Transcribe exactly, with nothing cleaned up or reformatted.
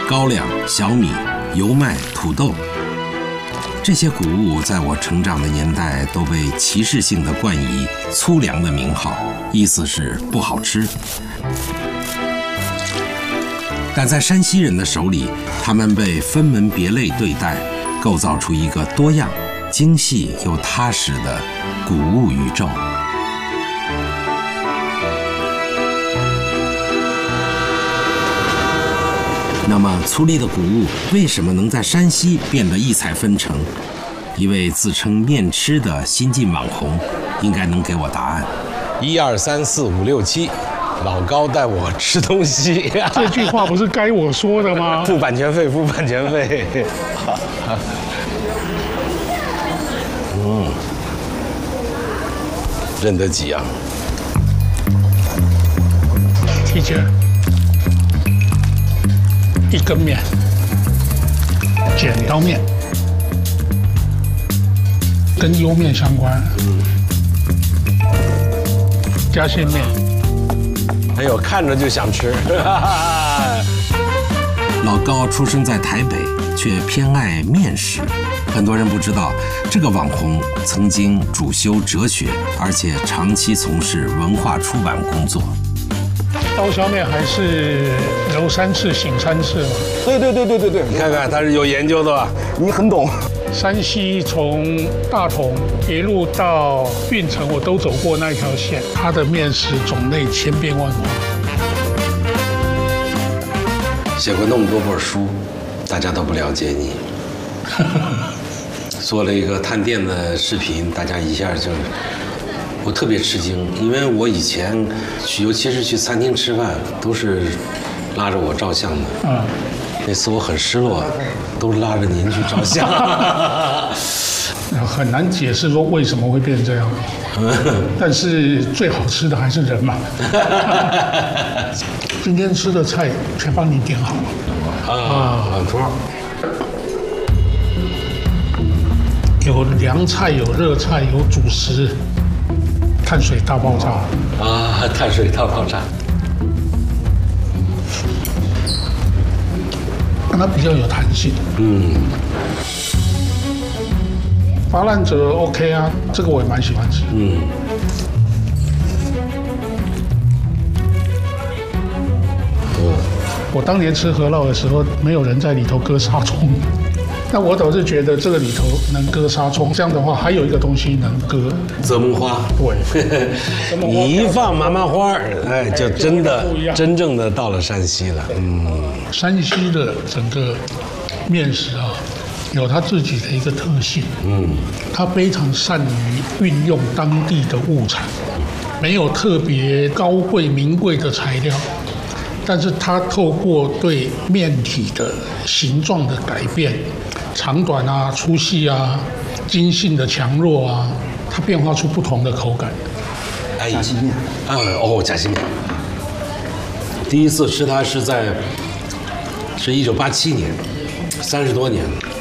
高粱、小米、油麦、土豆。这些谷物在我成长的年代都被歧视性的冠以粗粮的名号，意思是不好吃。但在山西人的手里，他们被分门别类对待，构造出一个多样、精细又踏实的谷物宇宙。那么粗粝的谷物为什么能在山西变得异彩纷呈？一位自称面吃的新晋网红应该能给我答案。 一二三四五六七，老高带我吃东西。 这句话不是该我说的吗？ 付版权费，付版权费。嗯，认得几样？ 提前一根面，剪刀面，跟优面相关。嗯，夹心面。 哎呦，看着就想吃。 老高出生在台北，却偏爱面食。很多人不知道，这个网红曾经主修哲学，而且长期从事文化出版工作。 刀削面还是揉三次醒三次嘛？ 对对对对对对，你看看他是有研究的吧？你很懂。 山西从大同一路到运城，我都走过那条线，它的面食种类千变万化。 写过那么多本书，大家都不了解你。做了一个探店的视频，大家一下就，我特别吃惊，因为我以前去，尤其是去餐厅吃饭，都是拉着我照相的。嗯，那次我很失落，都拉着您去照相。 很难解释说为什么会变成这样，但是最好吃的还是人嘛。今天吃的菜全帮你点好了。 啊，很多。 有凉菜，有热菜，有主食，碳水大爆炸啊！碳水大爆炸， 它比较有弹性。 嗯， 发烂者 OK 啊，这个我也蛮喜欢吃。嗯，我当年吃河烙的时候，没有人在里头割沙葱。但我倒是觉得这个里头能割沙葱，这样的话还有一个东西能割泽木花。 对， 你一放麻麻花，哎，就真的真正的到了山西了。嗯， 山西的整个面食啊，有它自己的一个特性。嗯，它非常善于运用当地的物产，没有特别高贵名贵的材料。但是它透过对面体的形状的改变，长短啊、粗细啊、筋性的强弱啊，它变化出不同的口感。 哎，夹心面啊，哦，夹心面。第一次吃它是在是一九八七年，三十多年了。